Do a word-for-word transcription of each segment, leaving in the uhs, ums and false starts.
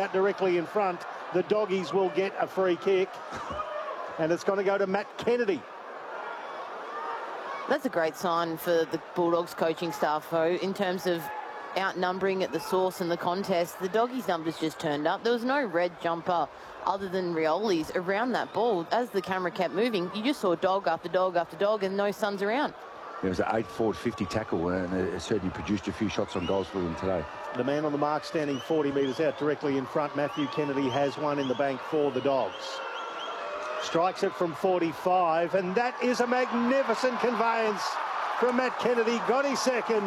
out directly in front. The Doggies will get a free kick. And it's going to go to Matt Kennedy. That's a great sign for the Bulldogs coaching staff, though, in terms of outnumbering at the source in the contest. The Doggies' numbers just turned up. There was no red jumper other than Rioli's around that ball. As the camera kept moving, you just saw dog after dog after dog and no Suns around. It was an eight forward fifty tackle, and it certainly produced a few shots on goals for them today. The man on the mark standing forty metres out directly in front, Matthew Kennedy, has one in the bank for the Dogs. Strikes it from forty-five, and that is a magnificent conveyance from Matt Kennedy. Got his second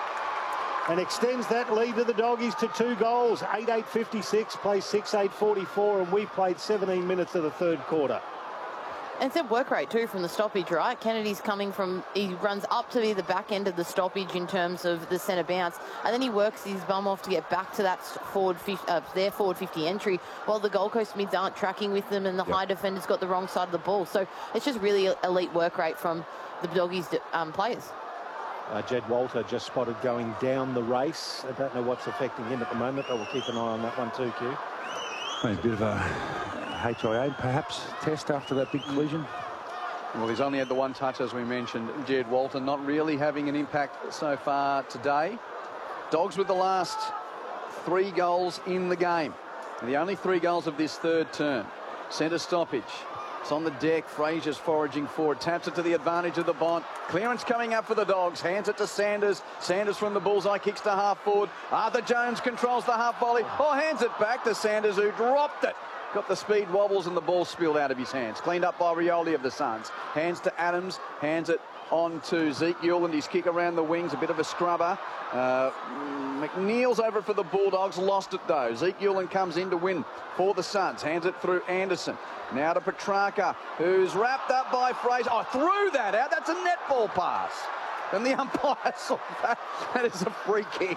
and extends that lead to the Doggies to two goals. eight eight fifty-six, plays six eight forty-four, and we've played seventeen minutes of the third quarter. And it's a work rate too from the stoppage, right? Kennedy's coming from, he runs up to the back end of the stoppage in terms of the centre bounce, and then he works his bum off to get back to that forward, uh, their forward fifty entry, while the Gold Coast mids aren't tracking with them, and the yep. high defender's got the wrong side of the ball. So it's just really elite work rate from the Doggies um, players. Uh, Jed Walter just spotted going down the race. I don't know what's affecting him at the moment, but we'll keep an eye on that one too, Q. A bit of a H I A perhaps test after that big collision. Well, he's only had the one touch, as we mentioned. Jed Walter not really having an impact so far today. Dogs with the last three goals in the game. And the only three goals of this third term. Centre stoppage. It's on the deck. Fraser's foraging forward. Taps it to the advantage of the Bont. Clearance coming up for the Dogs. Hands it to Sanders. Sanders from the bullseye. Kicks to half forward. Arthur Jones controls the half volley. Oh, hands it back to Sanders, who dropped it. Got the speed wobbles and the ball spilled out of his hands. Cleaned up by Rioli of the Suns. Hands to Adams. Hands it on to Zeke Yuland. His kick around the wings. A bit of a scrubber. Uh, McNeil's over for the Bulldogs. Lost it though. Zeke Yuland comes in to win for the Suns. Hands it through Anderson. Now to Petrarca, who's wrapped up by Fraser. Oh, threw that out. That's a netball pass. And the umpire saw that. That is a free kick.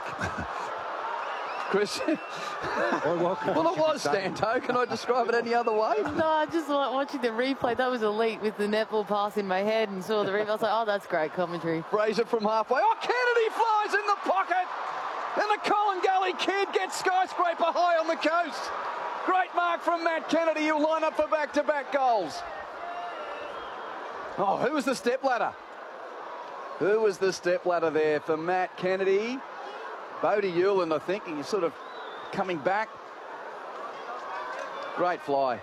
Chris? well, well, it was, Stanto. Can I describe it any other way? No, I just like watching the replay. That was elite with the netball pass in my head and saw the replay. I was like, oh, that's great commentary. Fraser from halfway. Oh, Kennedy flies in the pocket. And the Colin Gully kid gets skyscraper high on the coast. Great mark from Matt Kennedy. He'll line up for back-to-back goals. Oh, who was the stepladder? Who was the stepladder there for Matt Kennedy? Bodie Yuland, I think, he's sort of coming back. Great fly.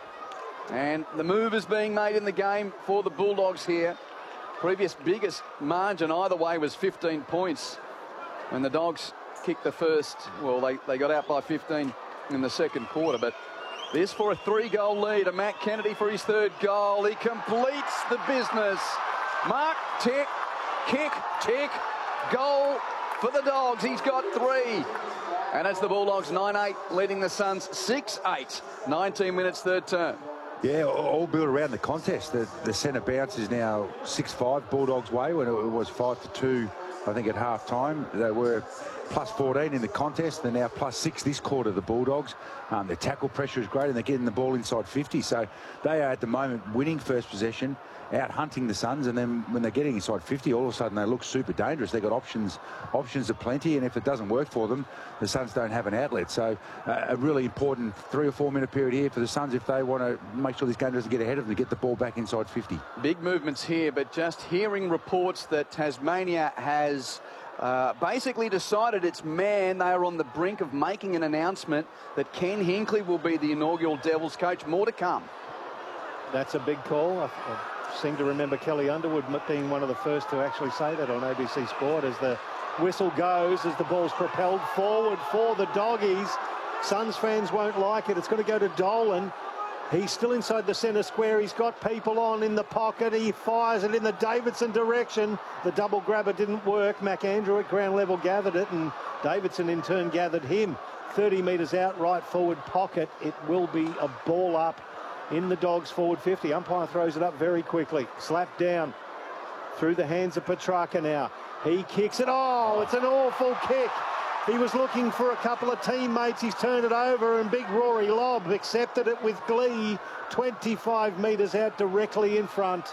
And the move is being made in the game for the Bulldogs here. Previous biggest margin either way was fifteen points. When the Dogs kicked the first, well, they, they got out by fifteen in the second quarter. But this for a three-goal lead. And Matt Kennedy for his third goal. He completes the business. Mark, tick, kick, tick, goal for the Dogs. He's got three. And it's the Bulldogs nine eight leading the Suns six eight. nineteen minutes third term. Yeah, all built around the contest. The, the centre bounce is now six five Bulldogs way when it was five to two, I think, at half time. They were plus fourteen in the contest. They're now plus six this quarter, the Bulldogs. Um, their tackle pressure is great and they're getting the ball inside fifty. So they are at the moment winning first possession, out hunting the Suns, and then when they're getting inside fifty, all of a sudden they look super dangerous. They've got options options aplenty, and if it doesn't work for them, the Suns don't have an outlet. So uh, a really important three or four minute period here for the Suns if they want to make sure this game doesn't get ahead of them to get the ball back inside fifty. Big movements here, but just hearing reports that Tasmania has Uh, basically decided it's man. They are on the brink of making an announcement that Ken Hinkley will be the inaugural Devils coach. More to come. That's a big call. I, I seem to remember Kelly Underwood being one of the first to actually say that on A B C Sport as the whistle goes, as the ball's propelled forward for the Doggies. Suns fans won't like it. It's going to go to Dolan. He's still inside the centre square. He's got people on in the pocket. He fires it in the Davidson direction. The double grabber didn't work. McAndrew at ground level gathered it, and Davidson in turn gathered him. thirty metres out, right forward pocket. It will be a ball up in the Dogs forward fifty. Umpire throws it up very quickly. Slapped down through the hands of Petrarca now. He kicks it. Oh, it's an awful kick. He was looking for a couple of teammates. He's turned it over, and big Rory Lobb accepted it with glee. twenty-five metres out directly in front.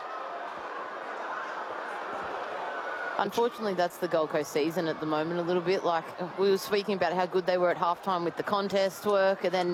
Unfortunately, that's the Gold Coast season at the moment a little bit. Like we were speaking about how good they were at halftime with the contest work, and then